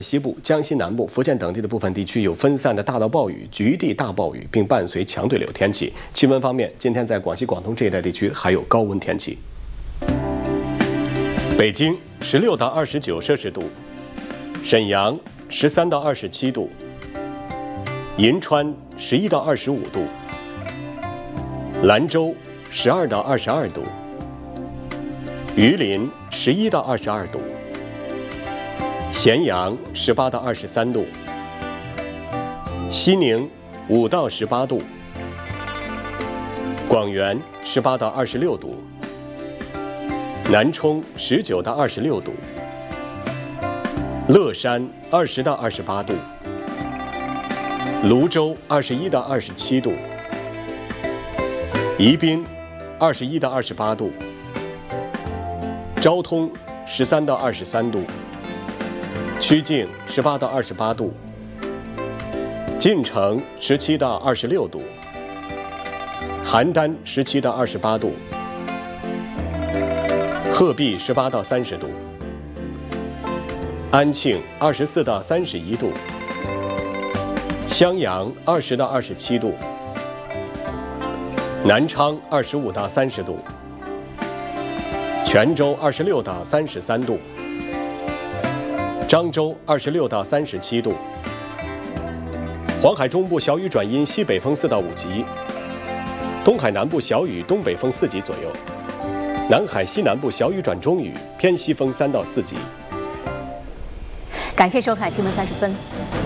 西部、江西南部、福建等地的部分地区有分散的大到暴雨、局地大暴雨，并伴随强对流天气。气温方面，今天在广西、广东这一带地区还有高温天气。北京16到29摄氏度，沈阳13到27度，银川11到25度，兰州12到22度，榆林11到22度。 咸阳18到23度，西宁5到18度，广元18到26度，南充19到26度，乐山20到28度，泸州21到27度，宜宾21到28度，昭通13到23度。 曲靖18到28度，晋城17到26度，邯郸17到28度，鹤壁18到30度，安庆24到31度，襄阳20到27度，南昌25到30度，泉州26到33度。 漳州26到37度，黄海中部小雨转阴，西北风4到5级；东海南部小雨，东北风4级左右；南海西南部小雨转中雨，偏西风3到4级。 感谢收看新闻30分。